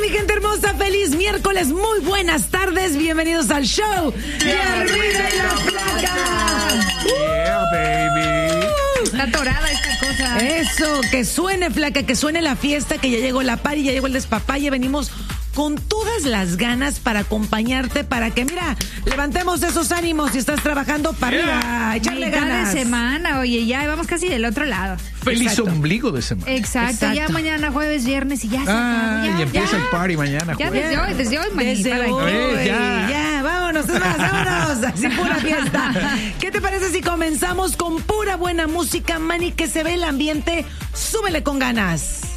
mi gente hermosa, feliz miércoles, muy buenas tardes, bienvenidos al show de Arriba y la Flaca. Yeah, baby. Está atorada esta cosa. Eso, que suene, Flaca, que suene la fiesta, que ya llegó la party, ya llegó el despapalle, venimos con todas las ganas para acompañarte, para que, mira, levantemos esos ánimos si estás trabajando para arriba, echarle Mitad ganas. de semana, oye, ya vamos casi del otro lado. Feliz Exacto. ombligo de semana. Exacto, ya mañana jueves, viernes y ya se acabó, Y empieza el party mañana. Ya jueves. desde hoy, Desde manita, hoy, ya. ya, vámonos, es más, vámonos, así pura fiesta. ¿Qué te parece si comenzamos con pura buena música, Manny, que se ve el ambiente? Súbele con ganas.